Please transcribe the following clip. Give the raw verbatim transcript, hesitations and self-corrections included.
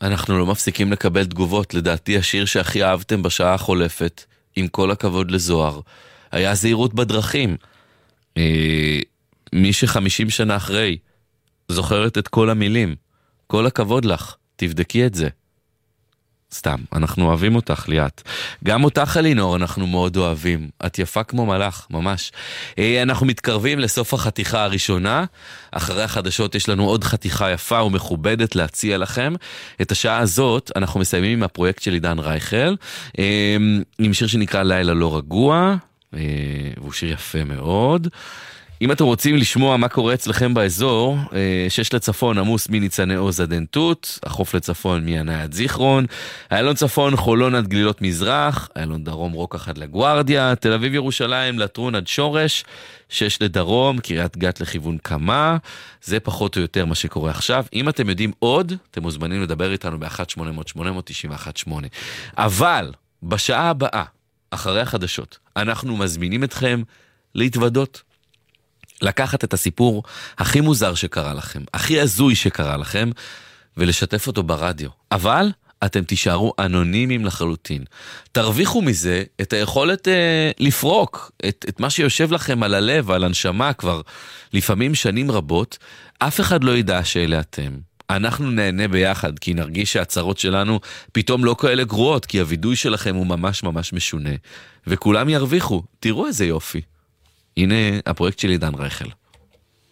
אנחנו לא מפסיקים לקבל תגובות. לדעתי השיר שהכי אהבתם בשעה החולפת, עם כל הכבוד לזוהר, היה זהירות בדרכים. אה, מי שחמישים שנה אחרי זוכרת את כל המילים. כל הכבוד לך, תבדקי את זה. סתם, אנחנו אוהבים אותך, ליאת. גם אותך, אלינור, אנחנו מאוד אוהבים. את יפה כמו מלאך, ממש. אנחנו מתקרבים לסוף החתיכה הראשונה. אחרי החדשות יש לנו עוד חתיכה יפה ומכובדת להציע לכם. את השעה הזאת אנחנו מסיימים עם הפרויקט של עידן רייכל, עם שיר שנקרא לילה לא רגוע, והוא שיר יפה מאוד. אם אתם רוצים לשמוע מה קורה אצלכם באזור, שש לצפון עמוס מניצני עוז עד עין תות, החוף לצפון מינאי עד זיכרון, איילון צפון חולון עד גלילות מזרח, איילון דרום רוקח עד לגוארדיה, תל אביב ירושלים לטרון עד שורש, שש לדרום, קריית גת לכיוון קמה. זה פחות או יותר מה שקורה עכשיו. אם אתם יודעים עוד, אתם מוזמנים לדבר איתנו ב-אחת שמונה אפס אפס שמונה אפס תשע אחת שמונה. אבל בשעה הבאה, אחרי החדשות, אנחנו מזמינים אתכם להתוודות. לקחת את הסיפור הכי מוזר שקרה לכם, הכי הזוי שקרה לכם, ולשתף אותו ברדיו. אבל אתם תישארו אנונימיים לחלוטין. תרוויחו מזה את היכולת אה, לפרוק את, את מה שיושב לכם על הלב, על הנשמה כבר לפעמים שנים רבות. אף אחד לא ידע שאלה אתם. אנחנו נהנה ביחד, כי נרגיש שהצרות שלנו פתאום לא כאלה גרועות, כי הוידוי שלכם הוא ממש ממש משונה. וכולם ירוויחו. תראו איזה יופי. הנה הפרויקט של עידן רייכל.